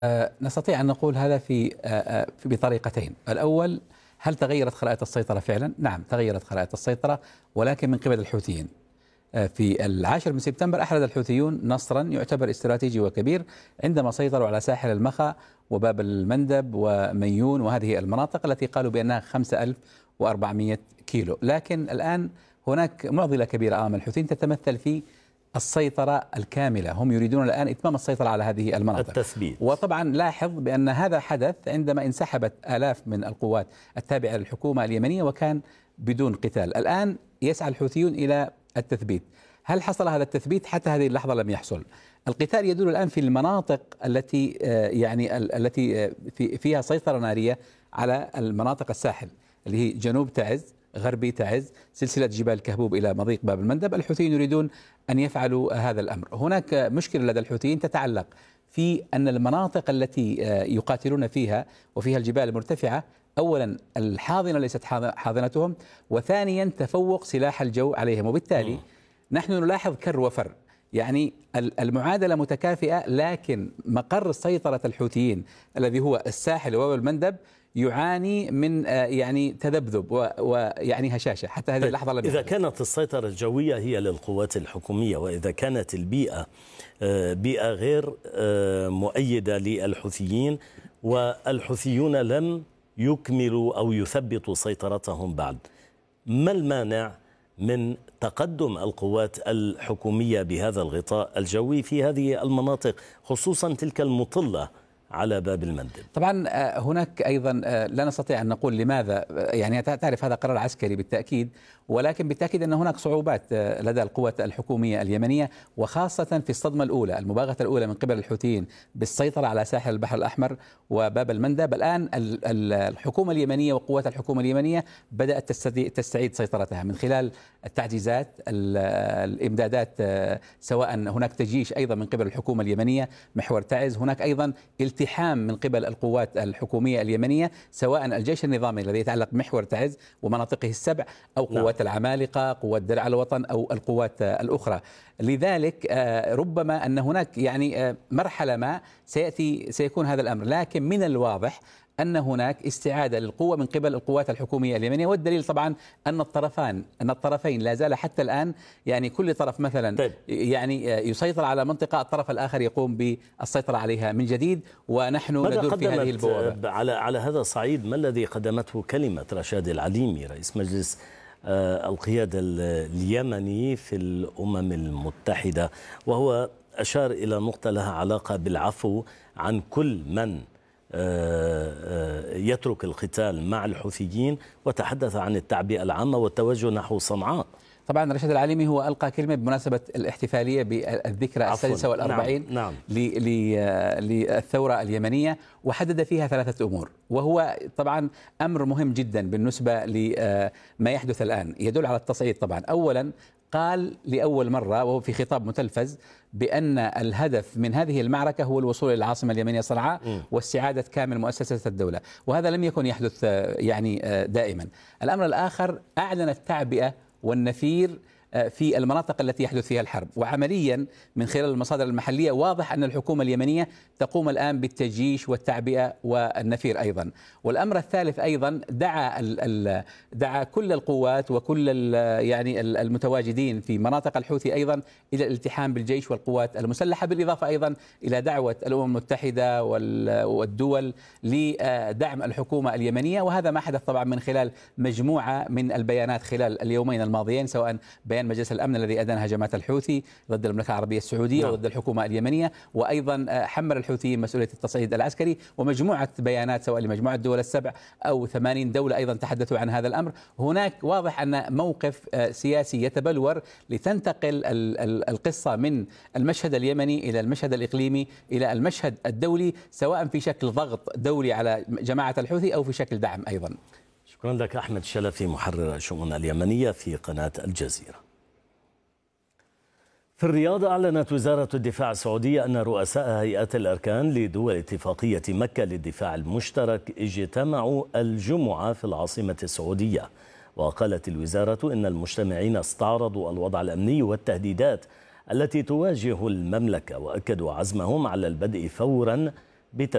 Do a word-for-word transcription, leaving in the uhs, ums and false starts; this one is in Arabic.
آه، نستطيع أن نقول هذا في آه، آه، في- بطريقتين. الأول، هل تغيرت خرائط السيطرة فعلا؟ نعم، تغيرت خرائط السيطرة، ولكن من قبل الحوثيين. آه، في العاشر من سبتمبر أحرز الحوثيون نصرا يعتبر استراتيجي وكبير عندما سيطروا على ساحل المخا وباب المندب وميون وهذه المناطق التي قالوا بأنها خمسة آلاف وأربعمئة كيلو. لكن الآن هناك معضلة كبيرة أمام الحوثيين تتمثل في السيطرة الكاملة. هم يريدون الآن إتمام السيطرة على هذه المناطق، التثبيت. وطبعا لاحظ بأن هذا حدث عندما انسحبت آلاف من القوات التابعة للحكومة اليمنية وكان بدون قتال. الآن يسعى الحوثيون إلى التثبيت. هل حصل هذا التثبيت؟ حتى هذه اللحظة لم يحصل. القتال يدور الآن في المناطق التي آه، يعني ال- التي آه، في- فيها سيطرة نارية على المناطق الساحل، اللي هي جنوب تعز، غربي تعز، سلسلة جبال كهبوب إلى مضيق باب المندب. الحوثيين يريدون أن يفعلوا هذا الأمر. هناك مشكلة لدى الحوثيين تتعلق في أن المناطق التي آه، يقاتلون فيها وفيها الجبال المرتفعة، أولا الحاضنة ليست حاض- حاضنتهم، وثانيا تفوق سلاح الجو عليهم، وبالتالي نحن نلاحظ كر وفر. يعني ال- المعادلة متكافئة، لكن مقر سيطرة الحوثيين الذي هو الساحل وباب المندب يعاني من آه، يعني تذبذب و- ويعني هشاشة حتى هذه اللحظة. لم إذا يحدث. كانت السيطرة الجوية هي للقوات الحكومية، وإذا كانت البيئة آه، بيئة غير آه، مؤيدة للحوثيين، والحوثيون لم يكملوا أو يثبتوا سيطرتهم بعد، ما المانع من تقدم القوات الحكومية بهذا الغطاء الجوي في هذه المناطق، خصوصا تلك المطلة على باب المندب؟ طبعا آه، هناك أيضا آه، لا نستطيع أن نقول لماذا. آه، يعني تعرف هذا قرار عسكري بالتأكيد، ولكن بالتأكيد أن هناك صعوبات آه، لدى القوة الحكومية اليمنية، وخاصة في الصدمة الأولى، المباغتة الأولى من قبل الحوثيين بالسيطرة على ساحل البحر الأحمر وباب المندب. الآن ال- ال- الحكومة اليمنية وقوات الحكومة اليمنية بدأت تستدي- تستعيد سيطرتها من خلال التعجيزات، ال- الإمدادات، آه، سواء هناك تجيش أيضا من قبل الحكومة اليمنية محور تعز، هناك أيضا التحام من قبل القوات الحكومية اليمنية، سواء الجيش النظامي الذي يتعلق بمحور تعز ومناطقه السبع، أو قوات نعم. العمالقة، قوات درع الوطن، أو القوات آه، الأخرى. لذلك آه، ربما أن هناك يعني آه، مرحلة ما سيأتي سيكون هذا الأمر، لكن من الواضح أن هناك استعادة للقوة من قبل القوات الحكومية اليمنية. والدليل طبعا أن الطرفان أن الطرفين لا زال حتى الآن، يعني كل طرف مثلا طيب. يعني يسيطر على منطقة، الطرف الآخر يقوم بالسيطرة عليها من جديد، ونحن ماذا ندور في هذه قدمت البوابة. على على هذا الصعيد؟ ما الذي قدمته كلمة رشاد العليمي رئيس مجلس آه، القيادة ال- اليمني في الأمم المتحدة، وهو أشار إلى نقطة لها علاقة بالعفو عن كل من آه، آه، يترك القتال مع الحوثيين، وتحدث عن التعبئة العامة والتوجه نحو صنعاء. طبعا رشاد العليمي هو ألقى كلمة بمناسبة الاحتفالية بالذكرى عفواً. السادسة والأربعين نعم. نعم. ل- ل- للثورة اليمنية، وحدد فيها ثلاثة أمور، وهو طبعا أمر مهم جدا بالنسبة لما يحدث الآن، يدل على التصعيد. طبعا أولا قال لأول مرة وهو في خطاب متلفز بأن الهدف من هذه المعركة هو الوصول إلى العاصمة اليمنية صنعاء م. واستعادة كامل مؤسسة الدولة، وهذا لم يكن يحدث آه، يعني آه، دائما. الأمر الآخر، أعلن التعبئة والنفير في المناطق التي يحدث فيها الحرب، وعمليا من خلال المصادر المحلية واضح أن الحكومة اليمنية تقوم الآن بالتجيش والتعبئة والنفير أيضا. والأمر الثالث أيضا، دعا ال ال دعا كل القوات وكل ال يعني ال المتواجدين في مناطق الحوثي أيضا إلى الالتحام بالجيش والقوات المسلحة، بالإضافة أيضا إلى دعوة الأمم المتحدة والدول لدعم الحكومة اليمنية. وهذا ما حدث طبعا من خلال مجموعة من البيانات خلال اليومين الماضيين، سواء بيان مجلس الأمن الذي أدان هجمات الحوثي ضد المملكة العربية السعودية نعم. وضد الحكومة اليمنية، وأيضا حمل الحوثيين مسؤولية التصعيد العسكري، ومجموعة بيانات سواء لمجموعة الدول السبع أو ثمانين دولة أيضا تحدثوا عن هذا الأمر. هناك واضح أن موقف سياسي يتبلور لتنتقل القصة من المشهد اليمني إلى المشهد الإقليمي إلى المشهد الدولي، سواء في شكل ضغط دولي على جماعة الحوثي أو في شكل دعم أيضا. شكرا لك أحمد شلفي، محرر الشؤون اليمنية في قناة الجزيرة. في الرياض، أعلنت وزارة الدفاع السعودية أن رؤساء هيئات الأركان لدول اتفاقية مكة للدفاع المشترك اجتمعوا الجمعة في العاصمة السعودية. وقالت الوزارة إن المجتمعين استعرضوا الوضع الأمني والتهديدات التي تواجه المملكة، وأكدوا عزمهم على البدء فورا